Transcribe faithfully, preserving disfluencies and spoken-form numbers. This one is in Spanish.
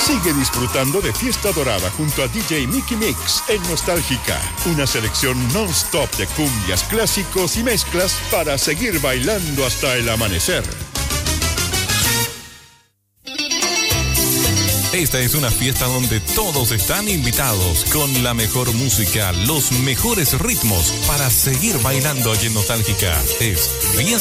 Sigue disfrutando de Fiesta Dorada junto a D J Mickey Mix en Nostálgica. Una selección non-stop de cumbias, clásicos y mezclas para seguir bailando hasta el amanecer. Esta es una fiesta donde todos están invitados, con la mejor música, los mejores ritmos para seguir bailando allí en Nostálgica. Es Fiesta